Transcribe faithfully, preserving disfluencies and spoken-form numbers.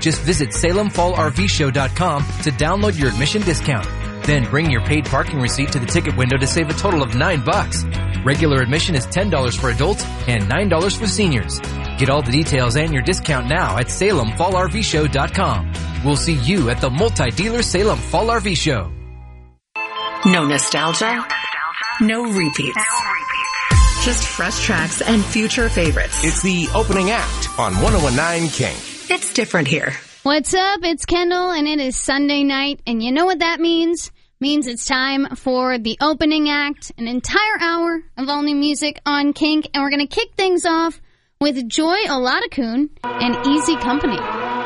Just visit Salem Fall R V Show dot com to download your admission discount. Then bring your paid parking receipt to the ticket window to save a total of nine bucks. Regular admission is ten dollars for adults and nine dollars for seniors. Get all the details and your discount now at Salem Fall R V Show dot com. We'll see you at the multi-dealer Salem Fall R V Show. No nostalgia, no repeats. Just fresh tracks and future favorites. It's the opening act on one oh one nine King. It's different here. What's up? It's Kendall, and it is Sunday night, and you know what that means? Means it's time for the opening act, an entire hour of all new music on Kink, and we're going to kick things off with Joy Oladokun and Easy Company.